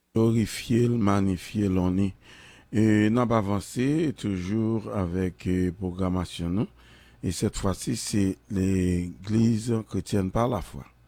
glorifier, magnifier l'on. Et n'a pas avancé toujours avec programmation nous. Et cette fois-ci, c'est l'Église chrétienne par la foi.